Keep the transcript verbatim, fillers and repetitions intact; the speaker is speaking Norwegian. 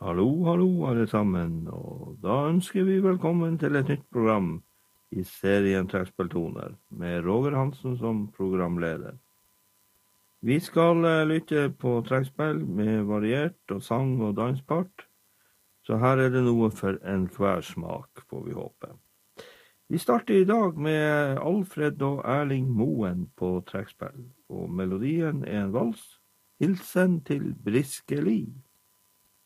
Hallo, hallo alle sammen, og da ønsker vi velkommen til et nytt program i serien Trekkspilltoner, med Roger Hansen som programleder. Vi skal uh, lytte på trekkspill med variert og sang- og danspart, så her er det noe for enhver smak, får vi håpe. Vi starter i dag med Alfred og Erling Moen på trekkspill, og melodien er en vals, Hilsen til Briskeli.